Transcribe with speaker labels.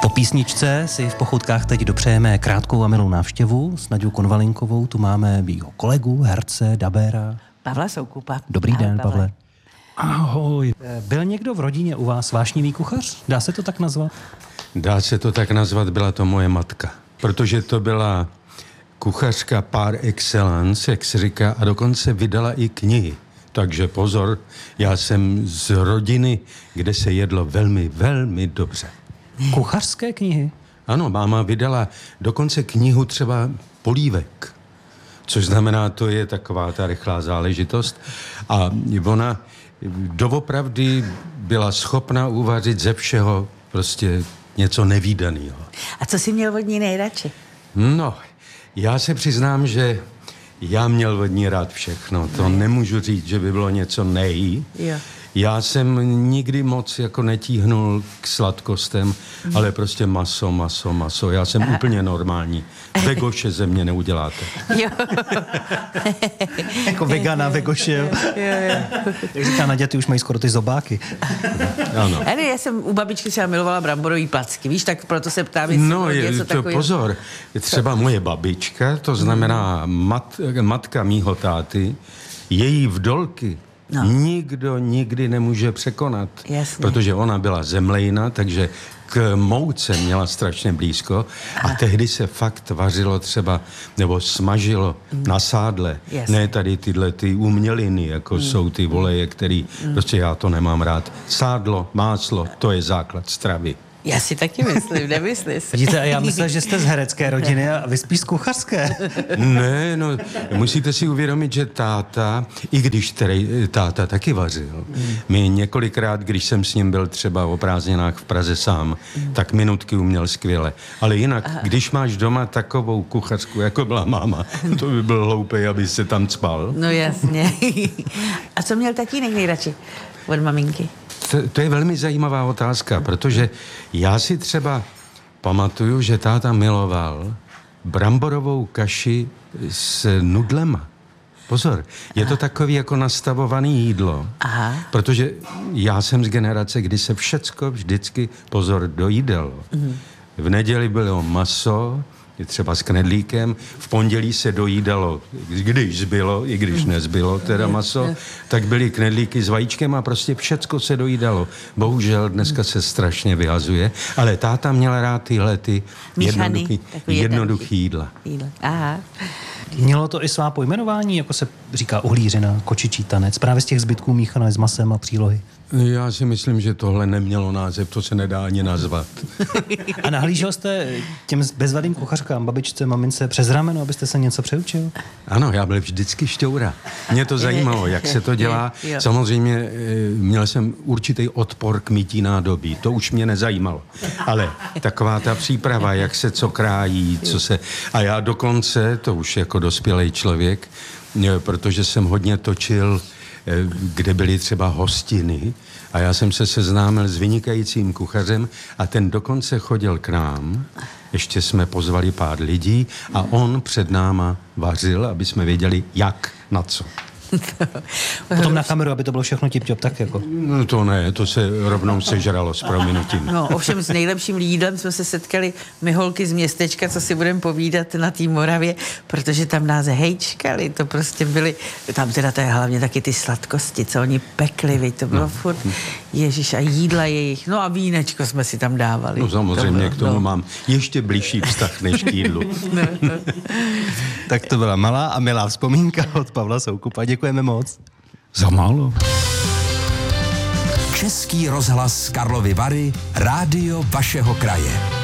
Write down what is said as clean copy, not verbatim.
Speaker 1: Po písničce si v Pochoutkách teď dopřejeme krátkou a milou návštěvu s Naďou Konvalinkovou. Tu máme mýho kolegu, herce, dabéra.
Speaker 2: Pavla Soukupa.
Speaker 1: Dobrý
Speaker 2: Ahoj,
Speaker 1: den, Pavle.
Speaker 3: Ahoj.
Speaker 1: Byl někdo v rodině u vás vášnivý kuchař? Dá se to tak nazvat?
Speaker 3: Dá se to tak nazvat, byla to moje matka. Protože to byla kuchařka par excellence, jak se říká, a dokonce vydala i knihy. Takže pozor, já jsem z rodiny, kde se jedlo velmi, velmi dobře.
Speaker 1: Kuchařské knihy?
Speaker 3: Ano, máma vydala dokonce knihu třeba polívek, což znamená, to je taková ta rychlá záležitost. A ona doopravdy byla schopna uvařit ze všeho prostě něco nevídaného.
Speaker 2: A co jsi měl od ní nejradši?
Speaker 3: No, já se přiznám, že já měl od ní rád všechno. To nemůžu říct, že by bylo něco
Speaker 2: Jo.
Speaker 3: Já jsem nikdy moc jako netíhnul k sladkostem, ale prostě maso. Já jsem úplně normální. Vegoše ze mě neuděláte.
Speaker 2: Jo.
Speaker 1: Jako vegana, vegoše, jo. Jak říká Naďa, ty už mají skoro ty zobáky.
Speaker 3: Ano.
Speaker 2: Ale já jsem u babičky třeba milovala bramborový placky, víš, tak proto se ptám, jestli
Speaker 3: No,
Speaker 2: něco
Speaker 3: to
Speaker 2: takového.
Speaker 3: pozor. Třeba moje babička, to znamená matka mýho táty, její vdolky nikdo nikdy nemůže překonat.
Speaker 2: Jasně.
Speaker 3: Protože ona byla zemlejna, takže k mouce měla strašně blízko a tehdy se fakt vařilo třeba, nebo smažilo na sádle.
Speaker 2: Jasně.
Speaker 3: Ne tady tyhle ty uměliny, jako jsou ty voleje, který prostě já to nemám rád. Sádlo, máslo, to je základ stravy.
Speaker 2: Já si taky myslím, nemyslíš si.
Speaker 1: Vidíte, a já myslel, že jste z herecké rodiny a vy spíš z kuchařské.
Speaker 3: Ne, no, musíte si uvědomit, že táta, i když táta taky vařil, my několikrát, když jsem s ním byl třeba o prázdninách v Praze sám, tak minutky uměl skvěle. Ale jinak, když máš doma takovou kuchařku, jako byla máma, to by byl hloupej, aby se tam cpal.
Speaker 2: No jasně. A co měl tatínek nejradši od maminky?
Speaker 3: To je velmi zajímavá otázka, protože já si třeba pamatuju, že táta miloval bramborovou kaši s nudlema. Pozor, je to takový jako nastavovaný jídlo, protože já jsem z generace, kdy se všecko vždycky, pozor, dojídalo. V neděli bylo maso, třeba s knedlíkem, v pondělí se dojídalo, když zbylo, i když nezbylo teda maso, tak byly knedlíky s vajíčkem a prostě všecko se dojídalo. Bohužel dneska se strašně vyhazuje, ale táta měla rád tyhle ty jednoduchý jídla.
Speaker 2: Aha.
Speaker 1: Mělo to i svá pojmenování, jako se říká uhlířina, kočičí tanec, právě z těch zbytků míchané s masem a přílohy.
Speaker 3: Já si myslím, že tohle nemělo název, to se nedá ani nazvat.
Speaker 1: A nahlížel jste těm bezvadným kuchařkám, babičce, mamince přes rameno, abyste se něco přeučil?
Speaker 3: Ano, já byl vždycky šťoura. Mě to zajímalo, jak se to dělá. Samozřejmě měl jsem určitý odpor k mytí nádobí, to už mě nezajímalo. Ale taková ta příprava, jak se co krájí, co se... A já dokonce, to už jako dospělý člověk, protože jsem hodně točil, kde byly třeba hostiny a já jsem se seznámil s vynikajícím kuchařem a ten dokonce chodil k nám, ještě jsme pozvali pár lidí a on před náma vařil, aby jsme věděli, jak, na co.
Speaker 1: Potom na kameru, aby to bylo všechno tip-top, tak jako.
Speaker 3: No to ne, to se rovnou sežralo s prominutím.
Speaker 2: No, ovšem s nejlepším jídlem jsme se setkali my holky z městečka, co si budeme povídat na té Moravě, protože tam nás hejčkali, to prostě byly, tam teda to je hlavně taky ty sladkosti, co oni pekli, to bylo furt, ježiš, a jídla jejich, no a vínečko jsme si tam dávali.
Speaker 3: No samozřejmě, k tomu mám ještě blížší vztah než k jídlu.
Speaker 1: Tak to byla malá a milá vzpomínka od Pavla Soukupa. Děkujeme moc.
Speaker 3: Za málo.
Speaker 4: Český rozhlas Karlovy Vary, rádio vašeho kraje.